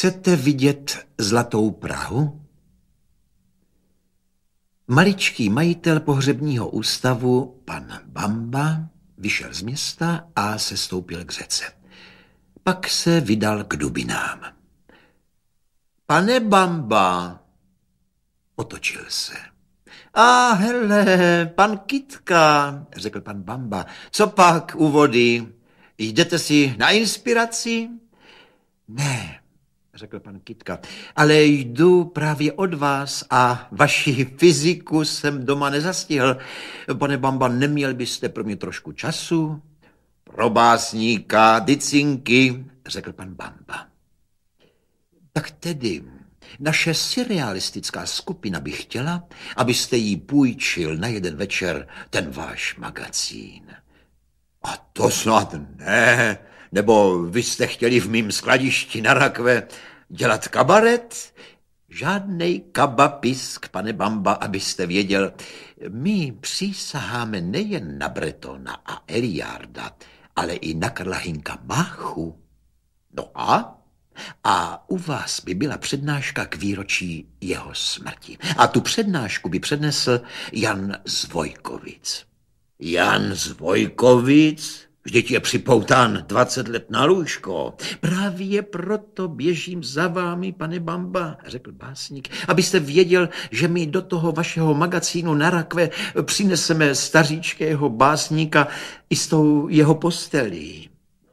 Chcete vidět zlatou Prahu? Maličký majitel pohřebního ústavu, pan Bamba, vyšel z města a sestoupil k řece. Pak se vydal k dubinám. Pane Bamba, otočil se. Hele, pan Kytka, řekl pan Bamba. Co pak u vody? Jdete si na inspiraci? Ne, řekl pan Kytka, ale jdu právě od vás a vaši fyziku jsem doma nezastihl. Pane Bamba, neměl byste pro mě trošku času? Pro básníka, dycinky, řekl pan Bamba. Tak tedy, naše surrealistická skupina by chtěla, abyste jí půjčil na jeden večer ten váš magazín. A to snad ne, nebo vy jste chtěli v mým skladišti na rakve dělat kabaret? Žádnej kabapisk, pane Bamba, abyste věděl. My přísaháme nejen na Bretona a Eliarda, ale i na Karla Hynka Máchu. No a u vás by byla přednáška k výročí jeho smrti. A tu přednášku by přednesl Jan z Vojkovic. Jan z Vojkovic? Vždyť je připoután 20 let na lůžko. Právě proto běžím za vámi, pane Bamba, řekl básník, abyste věděl, že my do toho vašeho magazínu na rakve přineseme staříčkého básníka i s tou jeho postelí.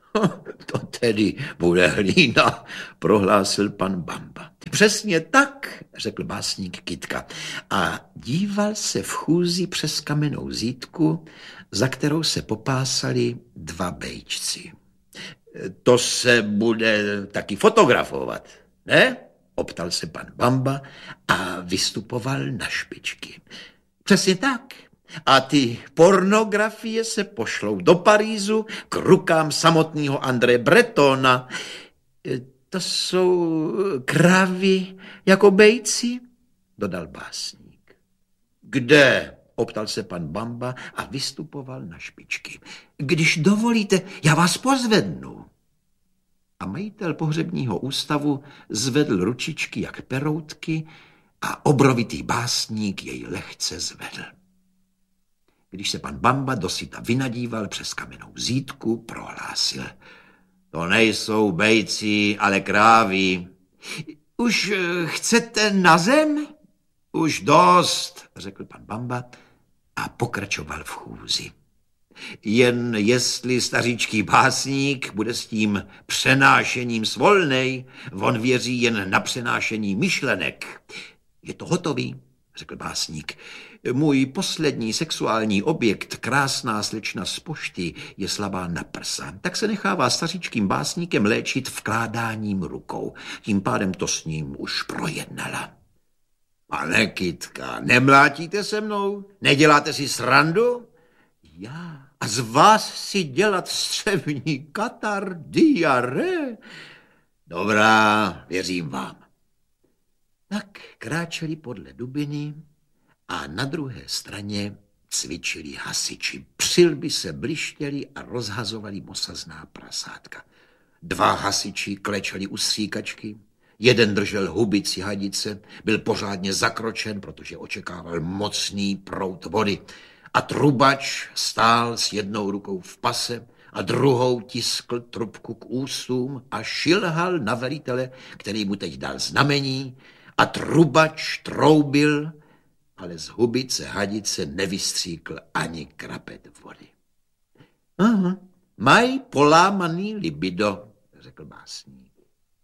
To tedy bude hlína, prohlásil pan Bamba. Přesně tak, řekl básník Kytka a díval se v chůzi přes kamennou zítku, za kterou se popásali dva bejčci. To se bude taky fotografovat, ne? Optal se pan Bamba a vystupoval na špičky. Přesně tak. A ty pornografie se pošlou do Parízu k rukám samotného André Bretona. To jsou krávy jako bejci, dodal básník. Kde? Optal se pan Bamba a vystupoval na špičky. Když dovolíte, já vás pozvednu. A majitel pohřebního ústavu zvedl ručičky jak peroutky a obrovitý básník jej lehce zvedl. Když se pan Bamba dosyta vynadíval přes kamennou zítku, prohlásil. To nejsou bejci, ale krávy. Už chcete na zem? Už dost, řekl pan Bamba a pokračoval v chůzi. Jen jestli staříčký básník bude s tím přenášením svolnej, on věří jen na přenášení myšlenek. Je to hotový, řekl básník. Můj poslední sexuální objekt, krásná slečna z pošty, je slabá na prsa. Tak se nechává staříčkým básníkem léčit vkládáním rukou. Tím pádem to s ním už projednala. Pane Kytka, nemlátíte se mnou? Neděláte si srandu? Já? A z vás si dělat střevní katar, diaré? Dobrá, věřím vám. Tak kráčeli podle dubiny a na druhé straně cvičili hasiči. Přilby se blištěli a rozhazovali mosazná prasátka. Dva hasiči klečeli u stříkačky, jeden držel hubici hadice, byl pořádně zakročen, protože očekával mocný proud vody. A trubač stál s jednou rukou v pase a druhou tiskl trubku k ústům a šilhal na velitele, který mu teď dal znamení, a trubač troubil, ale z hubice hadice nevystříkl ani krapet vody. Aha, mají polámaný libido, řekl básník.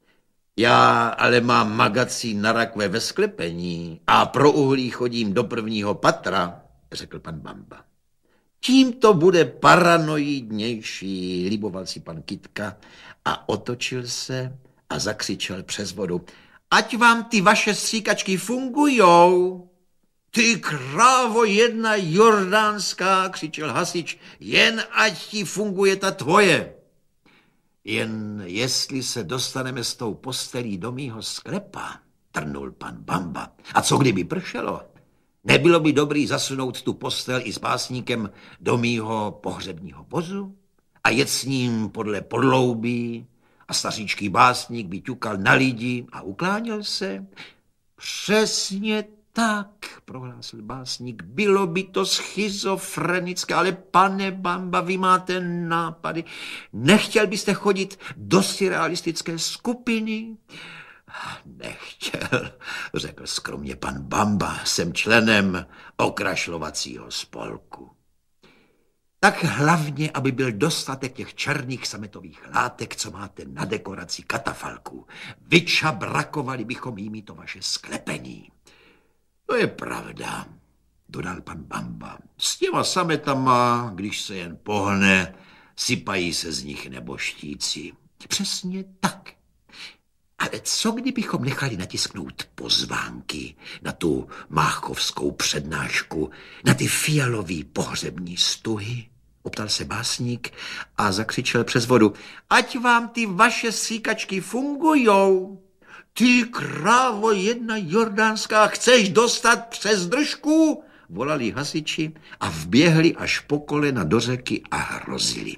Já ale mám magazín na rakve ve sklepení a pro uhlí chodím do prvního patra, řekl pan Bamba. Tím to bude paranoidnější, liboval si pan Kytka a otočil se a zakřičel přes vodu. Ať vám ty vaše stříkačky fungujou. Ty krávo jedna jordánská, křičel hasič, jen ať ti funguje ta tvoje. Jen jestli se dostaneme s tou postelí do mýho sklepa, trnul pan Bamba. A co kdyby pršelo? Nebylo by dobrý zasunout tu postel i s básníkem do mýho pohřebního vozu a jet s ním podle podloubí A staříčký básník by ťukal na lidi a ukláněl se. Přesně tak, prohlásil básník, bylo by to schizofrenické, ale pane Bamba, vy máte nápady. Nechtěl byste chodit do surrealistické skupiny? Nechtěl, řekl skromně pan Bamba, jsem členem okrašlovacího spolku. Tak hlavně, aby byl dostatek těch černých sametových látek, co máte na dekoraci katafalků. Vyčabrakovali bychom jimi to vaše sklepení. To je pravda, dodal pan Bamba. S těma sametama, když se jen pohne, sypají se z nich neboštíci. Přesně tak. Ale co kdybychom nechali natisknout pozvánky na tu máchovskou přednášku, na ty fialový pohřební stuhy? Optal se básník a zakřičel přes vodu. Ať vám ty vaše stříkačky fungujou. Ty krávo jedna jordánská, chceš dostat přes držku? Volali hasiči a vběhli až po kolena do řeky a hrozili.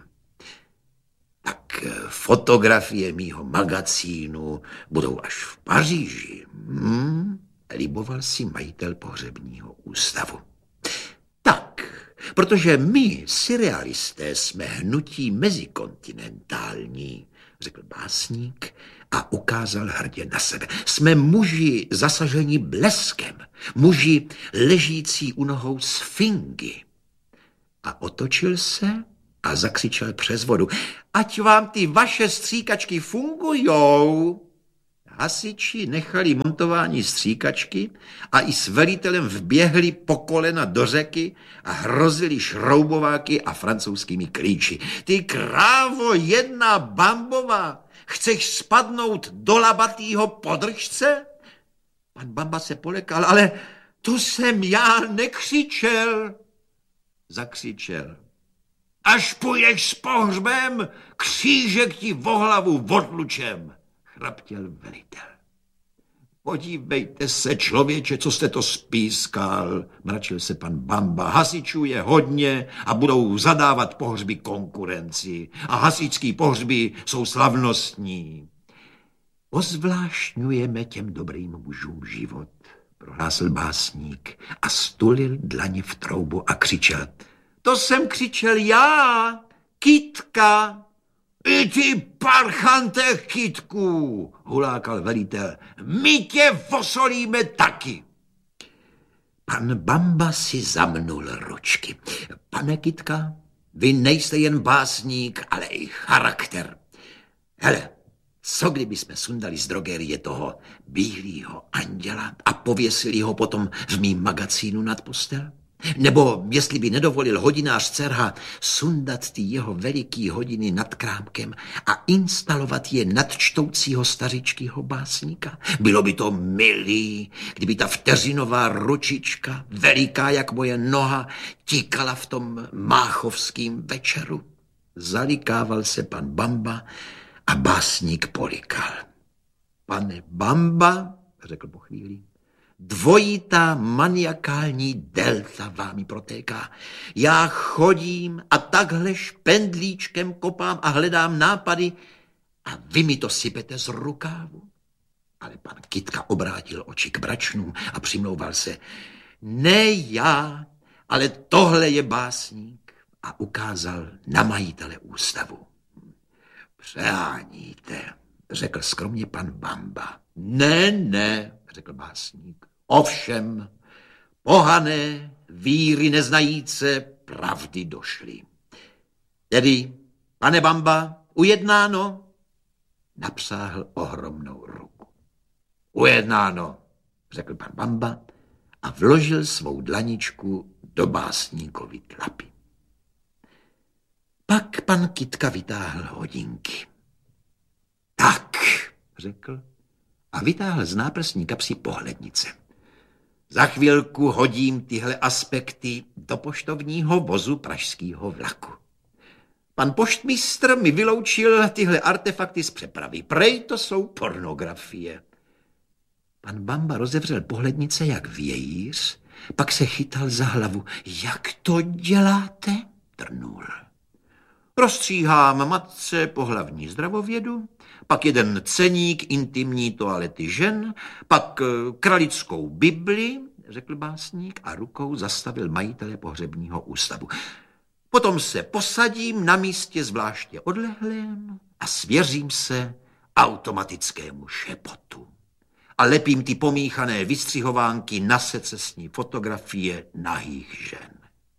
Tak fotografie mýho magazínu budou až v Paříži. Liboval si majitel pohřebního ústavu. Tak, protože my, surrealisté, jsme hnutí mezikontinentální, řekl básník a ukázal hrdě na sebe. Jsme muži zasažení bleskem, muži ležící u nohou sfingy. A otočil se a zakřičel přes vodu. Ať vám ty vaše stříkačky fungujou. Hasiči nechali montování stříkačky a i s velitelem vběhli po kolena do řeky a hrozili šroubováky a francouzskými klíči. Ty krávo jedna Bambová, chceš spadnout do labatýho podržce? Pan Bamba se polekal, ale to jsem já nekřičel. Zakřičel. Až půjdeš s pohřbem, křížek ti vo hlavu odlučem, chraptěl velitel. Podívejte se, člověče, co jste to spískal, mračil se pan Bamba. Hasičů je hodně a budou zadávat pohřby konkurenci. A hasičský pohřby jsou slavnostní. Ozvláštňujeme těm dobrým mužům život, prohlásil básník a stulil dlaně v troubu a křičel. To jsem křičel já, Kytka. I ty parchante, Kytku, hulákal velitel. My tě vosolíme taky. Pan Bamba si zamnul ručky. Pane Kytka, vy nejste jen básník, ale i charakter. Hele, co kdyby jsme sundali z drogerie toho bílýho anděla a pověsili ho potom v mým magazínu nad postel? Nebo jestli by nedovolil hodinář Cerha sundat ty jeho veliký hodiny nad krámkem a instalovat je nad čtoucího stařičkýho básníka? Bylo by to milý, kdyby ta vteřinová ručička, veliká jak moje noha, tíkala v tom máchovským večeru. Zalikával se pan Bamba a básník polikal. Pane Bamba, řekl po chvíli, dvojitá maniakální delta vámi protéká. Já chodím a takhle špendlíčkem kopám a hledám nápady a vy mi to sypete z rukávu. Ale pan Kytka obrátil oči k bračnům a přimlouval se. Ne já, ale tohle je básník a ukázal na majitele ústavu. Přeháníte, řekl skromně pan Bamba. Ne, řekl básník. Ovšem, pohané, víry neznajíce, pravdy došly. Tedy, pane Bamba, ujednáno? Napsáhl ohromnou ruku. Ujednáno, řekl pan Bamba a vložil svou dlaničku do básníkovy tlapy. Pak pan Kytka vytáhl hodinky. Tak, řekl a vytáhl z náprsní kapsy pohlednice. Za chvilku hodím tyhle aspekty do poštovního vozu pražského vlaku. Pan poštmistr mi vyloučil tyhle artefakty z přepravy. Prej to jsou pornografie. Pan Bamba rozevřel pohlednice jak vějíř, pak se chytal za hlavu. Jak to děláte? Trnul. Prostříhám matce pohlavní zdravovědu, pak jeden ceník intimní toalety žen, pak kralickou Bibli, řekl básník a rukou zastavil majitele pohřebního ústavu. Potom se posadím na místě zvláště odlehlém a svěřím se automatickému šepotu. A lepím ty pomíchané vystřihovánky na secesní fotografie nahých žen.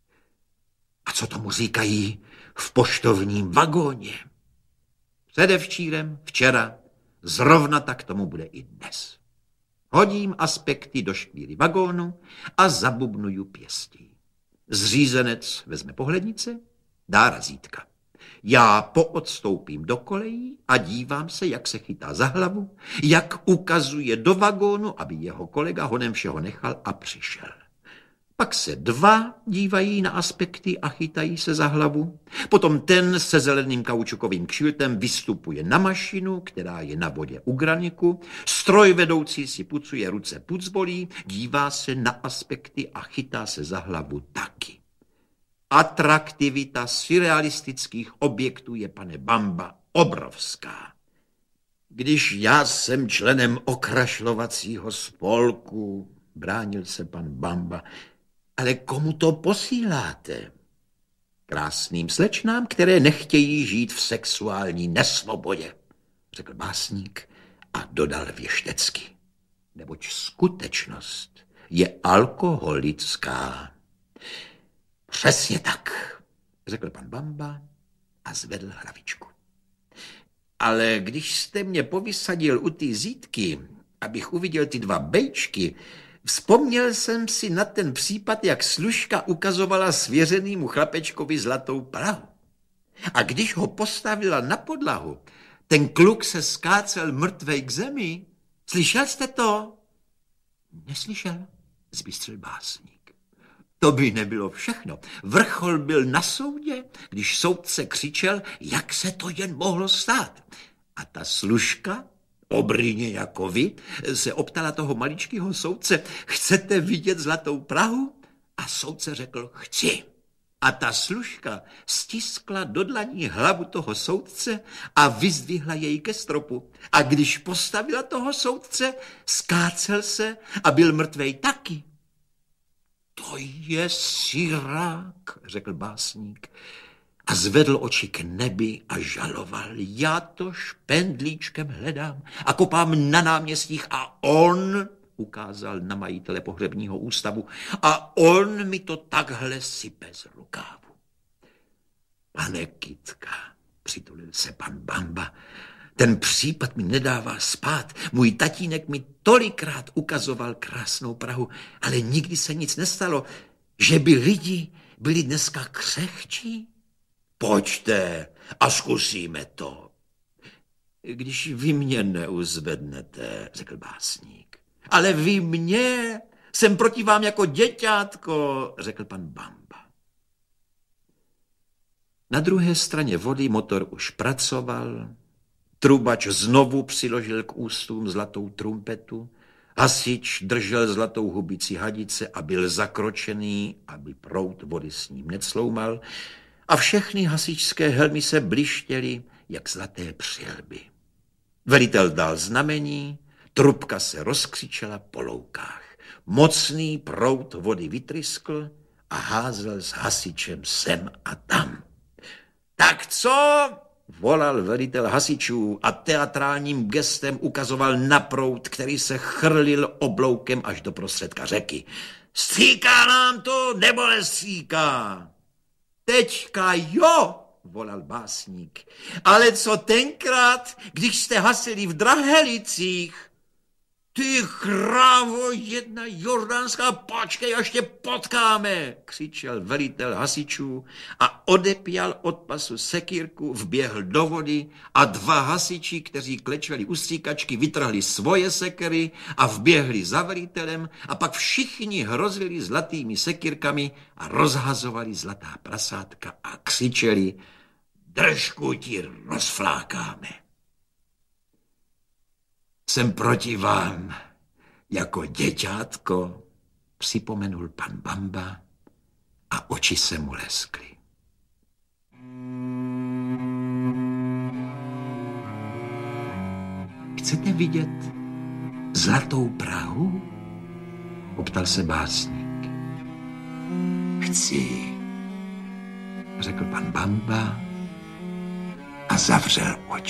A co tomu říkají v poštovním vagóně? Předevčírem, včera, zrovna tak tomu bude i dnes. Hodím aspekty do škvíry vagónu a zabubnuju pěstí. Zřízenec vezme pohlednice, dá razítka. Já poodstoupím do kolejí a dívám se, jak se chytá za hlavu, jak ukazuje do vagónu, aby jeho kolega honem všeho nechal a přišel. Pak se dva dívají na aspekty a chytají se za hlavu. Potom ten se zeleným kaučukovým kšiltem vystupuje na mašinu, která je na vodě u graniku. Strojvedoucí si pucuje ruce pucbolí, dívá se na aspekty a chytá se za hlavu taky. Atraktivita surrealistických objektů je, pane Bamba, obrovská. Když já jsem členem okrašlovacího spolku, bránil se pan Bamba, ale komu to posíláte? Krásným slečnám, které nechtějí žít v sexuální nesvobodě, řekl básník a dodal věštecky. Neboť skutečnost je alkoholická. Přesně tak, řekl pan Bamba a zvedl hlavičku. Ale když jste mě povysadil u té zítky, abych uviděl ty dva bejčky, vzpomněl jsem si na ten případ, jak služka ukazovala svěřenýmu chlapečkovi zlatou prahu. A když ho postavila na podlahu, ten kluk se skácel mrtvej k zemi. Slyšel jste to? Neslyšel, zbystřil básník. To by nebylo všechno. Vrchol byl na soudě, když soudce křičel, jak se to jen mohlo stát. A ta služka, obryně jako vy, se optala toho maličkého soudce, chcete vidět zlatou prahu? A soudce řekl, chci. A ta služka stiskla do dlaní hlavu toho soudce a vyzdvihla jej ke stropu. A když postavila toho soudce, skácel se a byl mrtvej taky. To je sirák, řekl básník a zvedl oči k nebi a žaloval. Já to špendlíčkem hledám a kopám na náměstích a on, ukázal na majitele pohřebního ústavu, a on mi to takhle sype z rukávu. Pane Kytka, přitulil se pan Bamba, ten případ mi nedává spát. Můj tatínek mi tolikrát ukazoval krásnou Prahu, ale nikdy se nic nestalo. Že by lidi byli dneska křehčí? Pojďte a zkusíme to. Když vy mě neuzvednete, řekl básník. Ale vy mě, jsem proti vám jako děťátko, řekl pan Bamba. Na druhé straně vody motor už pracoval. Trubač znovu přiložil k ústům zlatou trumpetu, hasič držel zlatou hubici hadice a byl zakročený, aby proud vody s ním necloumal, a všechny hasičské helmy se blištěly, jak zlaté přilby. Velitel dal znamení, trubka se rozkřičela po loukách. Mocný proud vody vytryskl a házel s hasičem sem a tam. Tak co? Volal velitel hasičů a teatrálním gestem ukazoval na proud, který se chrlil obloukem až do prostředka řeky. Stříká nám to, nebo nestříká? Teďka jo, volal básník. Ale co tenkrát, když jste hasili v Drahelicích? Ty krávo, jedna jordánská, počkej, až tě potkáme, křičel velitel hasičů a odepěl od pasu sekírku, vběhl do vody a dva hasiči, kteří klečeli u stříkačky, vytrhli svoje sekery a vběhli za velitelem a pak všichni hrozili zlatými sekírkami a rozhazovali zlatá prasátka a křičeli, držku ti rozflákáme. Jsem proti vám jako děťátko, připomenul pan Bamba a oči se mu leskly. Chcete vidět zlatou Prahu? Optal se básník. Chci, řekl pan Bamba a zavřel oči.